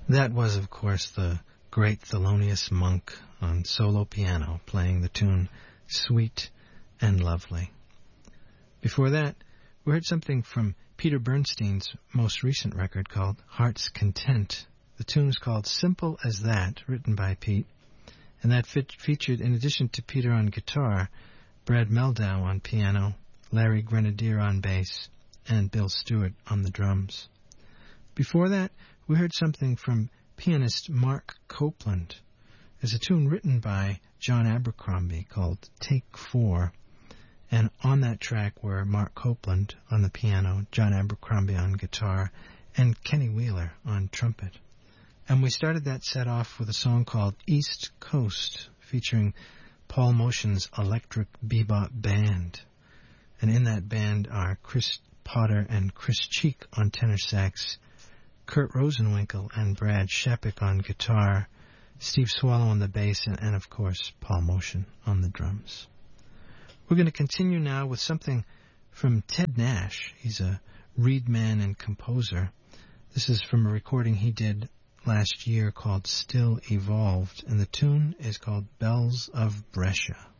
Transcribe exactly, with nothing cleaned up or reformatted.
That was, of course, the great Thelonious Monk on solo piano, playing the tune Sweet and Lovely. Before that, we heard something from Peter Bernstein's most recent record called Heart's Content. The tune's called Simple as That, written by Pete, and that fit- featured, in addition to Peter on guitar, Brad Meldau on piano, Larry Grenadier on bass, and Bill Stewart on the drums. Before that, we heard something from pianist Mark Copeland. It's a tune written by John Abercrombie called Take Four, and on that track were Mark Copeland on the piano, John Abercrombie on guitar, and Kenny Wheeler on trumpet. And we started that set off with a song called East Coast, featuring Paul Motion's Electric Bebop Band. And in that band are Chris Potter and Chris Cheek on tenor sax, Kurt Rosenwinkel and Brad Shepik on guitar, Steve Swallow on the bass, and, and of course, Paul Motion on the drums. We're going to continue now with something from Ted Nash. He's a reed man and composer. This is from a recording he did last year called Still Evolved, and the tune is called Bells of Brescia.